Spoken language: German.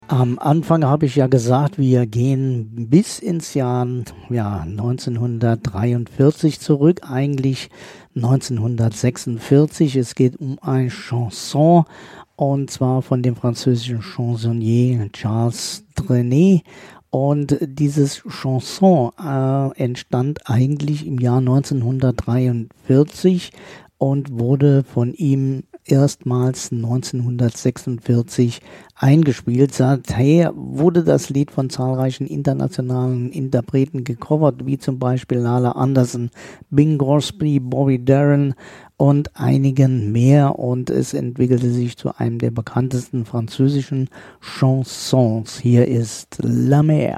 Am Anfang habe ich ja gesagt, wir gehen bis ins Jahr 1943 zurück, eigentlich 1946. Es geht um ein Chanson und zwar von dem französischen Chansonnier Charles Trenet. Und dieses Chanson entstand eigentlich im Jahr 1943 und wurde von ihm erstmals 1946 eingespielt. Seither wurde das Lied von zahlreichen internationalen Interpreten gecovert, wie zum Beispiel Lala Anderson, Bing Crosby, Bobby Darin und einigen mehr. Und es entwickelte sich zu einem der bekanntesten französischen Chansons. Hier ist La Mer.